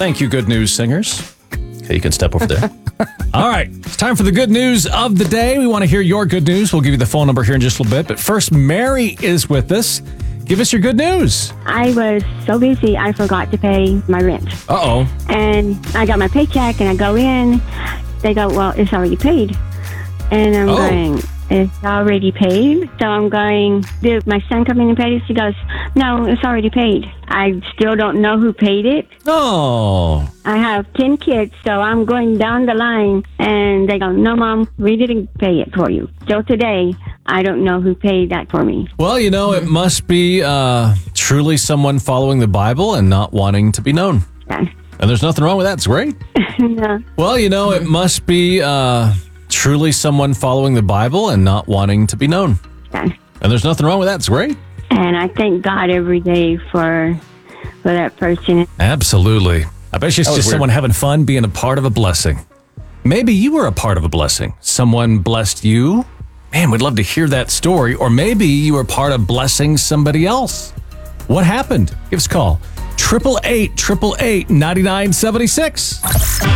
Thank you, good news singers. Okay, you can step over there. All right, it's time for the good news of the day. We want to hear your good news. We'll give you the phone number here in just a little bit. But first, Mary is with us. Give us your good news. I was so busy, I forgot to pay my rent. Uh-oh. And I got my paycheck, and I go in. They go, well, it's already paid. And I'm going, it's already paid? So I'm going, did my son come in and pay it? She goes, no, it's already paid. I still don't know who paid it. Oh. I have 10 kids, so I'm going down the line, and they go, no, Mom, we didn't pay it for you. Still today, I don't know who paid that for me. Well, you know, it must be truly someone following the Bible and not wanting to be known. Yeah. And there's nothing wrong with that. It's great. No. Well, you know, it must be truly someone following the Bible and not wanting to be known. Yeah. And there's nothing wrong with that. It's great. And I thank God every day for that person. Absolutely. I bet you it's just someone having fun being a part of a blessing. Maybe you were a part of a blessing. Someone blessed you. Man, we'd love to hear that story. Or maybe you were part of blessing somebody else. What happened? Give us a call. 888-888-9976.